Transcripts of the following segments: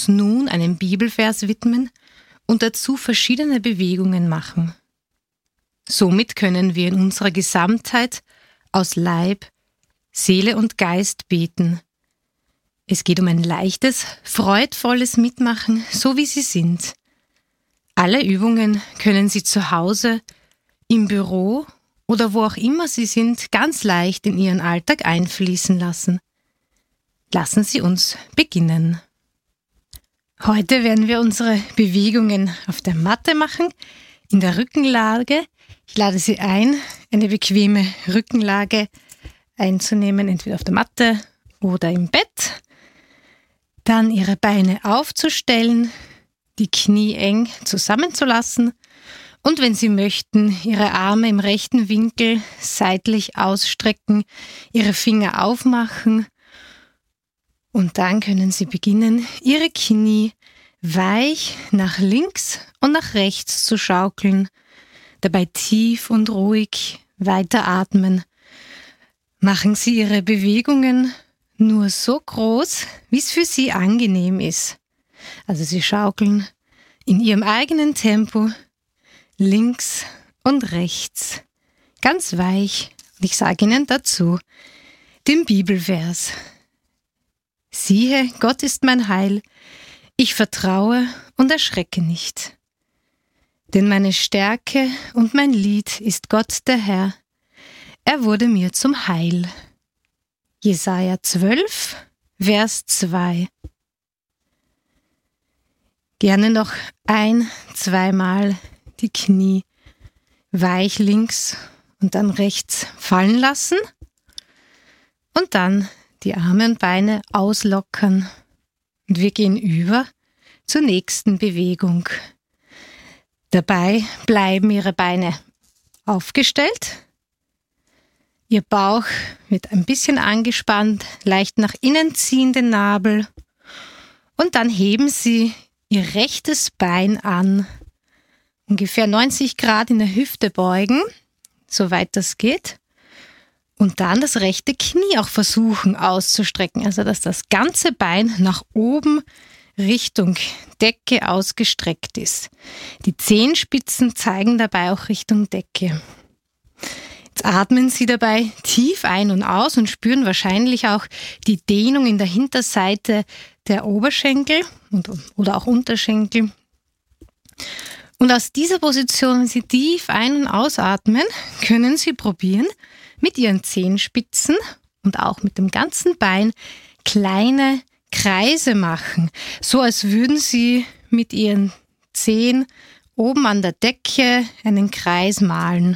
uns nun einem Bibelvers widmen und dazu verschiedene Bewegungen machen. Somit können wir in unserer Gesamtheit aus Leib, Seele und Geist beten. Es geht um ein leichtes, freudvolles Mitmachen, so wie Sie sind. Alle Übungen können Sie zu Hause, im Büro oder wo auch immer Sie sind, ganz leicht in Ihren Alltag einfließen lassen. Lassen Sie uns beginnen. Heute werden wir unsere Bewegungen auf der Matte machen, in der Rückenlage. Ich lade Sie ein, eine bequeme Rückenlage einzunehmen, entweder auf der Matte oder im Bett. Dann Ihre Beine aufzustellen, die Knie eng zusammenzulassen und wenn Sie möchten, Ihre Arme im rechten Winkel seitlich ausstrecken, Ihre Finger aufmachen und dann können Sie beginnen, Ihre Knie weich nach links und nach rechts zu schaukeln, dabei tief und ruhig weiteratmen. Machen Sie Ihre Bewegungen nur so groß, wie es für Sie angenehm ist. Also Sie schaukeln in Ihrem eigenen Tempo links und rechts, ganz weich. Und ich sage Ihnen dazu den Bibelvers. Siehe, Gott ist mein Heil, ich vertraue und erschrecke nicht. Denn meine Stärke und mein Lied ist Gott der Herr, er wurde mir zum Heil. Jesaja 12, Vers 2. Gerne noch 1-2 Mal die Knie weich links und dann rechts fallen lassen und dann die Arme und Beine auslockern. Und wir gehen über zur nächsten Bewegung. Dabei bleiben Ihre Beine aufgestellt. Ihr Bauch wird ein bisschen angespannt, leicht nach innen ziehen den Nabel. Und dann heben Sie Ihr rechtes Bein an. Ungefähr 90 Grad in der Hüfte beugen, soweit das geht. Und dann das rechte Knie auch versuchen auszustrecken, also dass das ganze Bein nach oben Richtung Decke ausgestreckt ist. Die Zehenspitzen zeigen dabei auch Richtung Decke. Jetzt atmen Sie dabei tief ein und aus und spüren wahrscheinlich auch die Dehnung in der Hinterseite der Oberschenkel oder auch Unterschenkel. Und aus dieser Position, wenn Sie tief ein- und ausatmen, können Sie probieren, mit Ihren Zehenspitzen und auch mit dem ganzen Bein kleine Kreise machen, so als würden Sie mit Ihren Zehen oben an der Decke einen Kreis malen.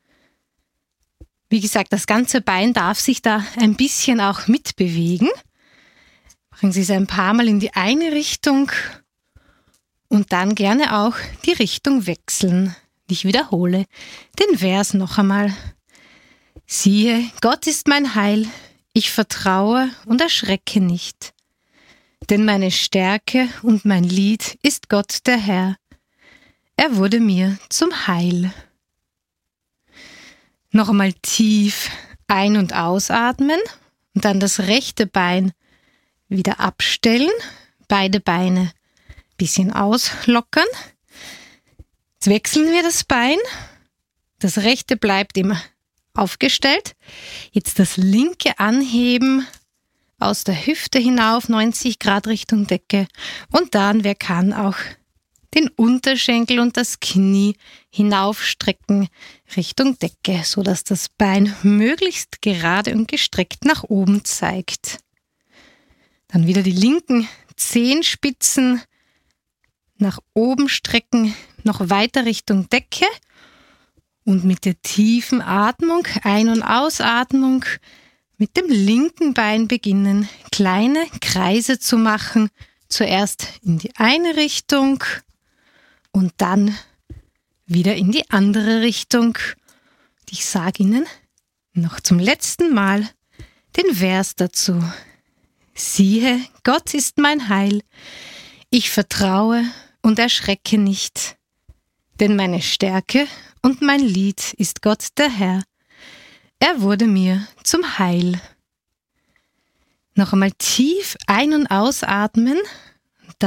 Wie gesagt, das ganze Bein darf sich da ein bisschen auch mitbewegen. Machen Sie es ein paar Mal in die eine Richtung und dann gerne auch die Richtung wechseln. Ich wiederhole den Vers noch einmal. Siehe, Gott ist mein Heil, ich vertraue und erschrecke nicht. Denn meine Stärke und mein Lied ist Gott der Herr. Er wurde mir zum Heil. Noch einmal tief ein- und ausatmen und dann das rechte Bein wieder abstellen, beide Beine ein bisschen auslockern. Jetzt wechseln wir das Bein, das rechte bleibt immer aufgestellt. Jetzt das linke anheben, aus der Hüfte hinauf, 90 Grad Richtung Decke. Und dann, wer kann, auch den Unterschenkel und das Knie hinaufstrecken Richtung Decke, sodass das Bein möglichst gerade und gestreckt nach oben zeigt. Dann wieder die linken Zehenspitzen nach oben strecken, noch weiter Richtung Decke. Und mit der tiefen Atmung, Ein- und Ausatmung, mit dem linken Bein beginnen, kleine Kreise zu machen. Zuerst in die eine Richtung und dann wieder in die andere Richtung. Ich sage Ihnen noch zum letzten Mal den Vers dazu. Siehe, Gott ist mein Heil. Ich vertraue und erschrecke nicht. Denn meine Stärke und mein Lied ist Gott der Herr. Er wurde mir zum Heil. Noch einmal tief ein- und ausatmen